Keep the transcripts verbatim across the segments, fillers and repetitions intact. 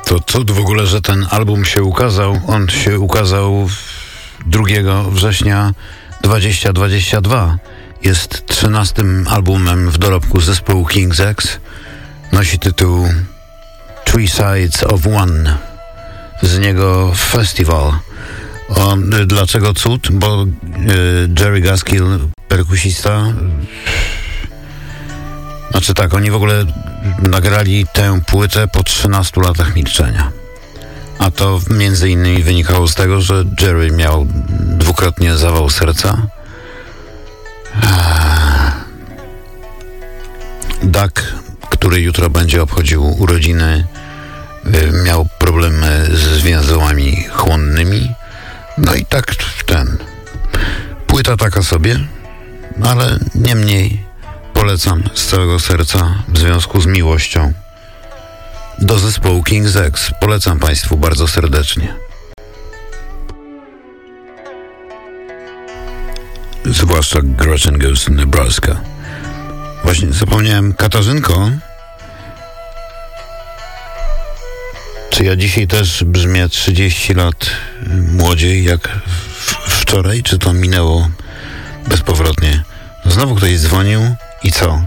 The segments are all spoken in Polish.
To cud w ogóle, że ten album się ukazał. On się ukazał drugiego września dwudziestego dwudziestego drugiego. Jest trzynastym albumem w dorobku zespołu King's X. Nosi tytuł Three Sides of One. Z niego Festival. O, dlaczego cud? Bo y, Jerry Gaskill, perkusista, znaczy tak, oni w ogóle nagrali tę płytę po trzynastu latach milczenia. A to między innymi wynikało z tego, że Jerry miał dwukrotnie zawał serca. Doug, który jutro będzie obchodził urodziny, miał problemy z więzłami chłonnymi. No i tak ten. Płyta taka sobie, ale niemniej polecam z całego serca w związku z miłością do zespołu King's X. Polecam Państwu bardzo serdecznie. Zwłaszcza Gretchen Goes to Nebraska. Właśnie zapomniałem, Katarzynko, czy ja dzisiaj też brzmię trzydzieści lat młodziej jak w- wczoraj, czy to minęło bezpowrotnie? Znowu ktoś dzwonił i co?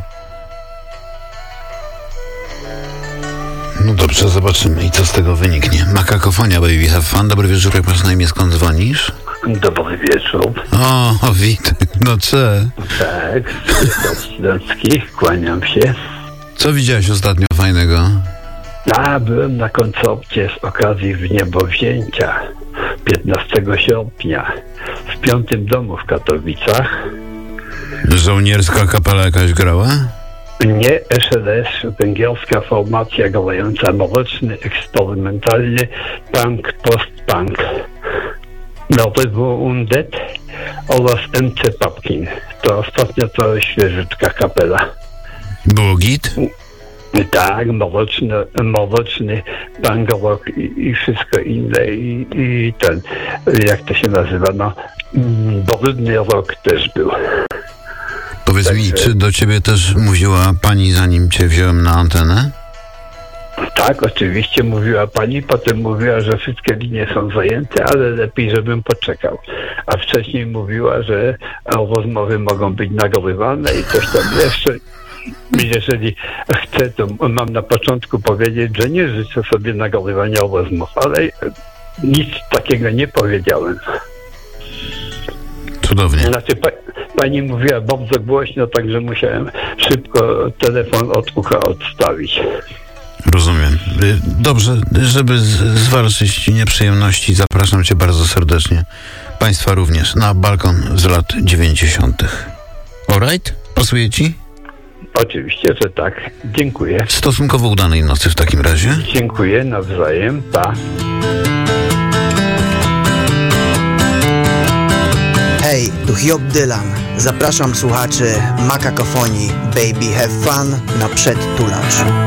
No dobrze, zobaczymy i co z tego wyniknie. Makakofonia, baby, have fun. Dobry wieczór, jak masz na imię, skąd dzwonisz? Dobry wieczór. O, o Witek, no cze. Tak, z Śląski, kłaniam się. Co widziałeś ostatnio fajnego? A, byłem na koncercie z okazji Wniebowzięcia piętnastego sierpnia w Piątym Domu w Katowicach. Żołnierska kapela jakaś grała? Nie S L S, węgierska formacja grająca mroczny, eksperymentalny punk, post-punk. Norywo Undead oraz M C Papkin. To ostatnio to świeżyczka kapela. Było git? Tak, mroczny, mroczny punk rock i, i wszystko inne i, i ten, jak to się nazywa, no, brudny rock też był. Powiedz Także... mi, czy do ciebie też mówiła pani, zanim cię wziąłem na antenę? Tak, oczywiście mówiła pani, potem mówiła, że wszystkie linie są zajęte, ale lepiej, żebym poczekał. A wcześniej mówiła, że rozmowy mogą być nagrywane i coś tam jeszcze. Jeżeli chcę, to mam na początku powiedzieć, że nie życzę sobie nagrywania rozmów, ale nic takiego nie powiedziałem. Cudownie. Znaczy, pa, pani mówiła bardzo głośno, także musiałem szybko telefon od ucha odstawić. Rozumiem. Dobrze, żeby z- zwalczyć nieprzyjemności, zapraszam cię bardzo serdecznie. Państwa również na balkon z lat dziewięćdziesiątych. Alright? Pasuje ci? Oczywiście, że tak. Dziękuję. Stosunkowo udanej nocy w takim razie. Dziękuję nawzajem. Pa. Hej, tu Hiob Dylan. Zapraszam słuchaczy Makakofonii Baby Have Fun na przedtulacz.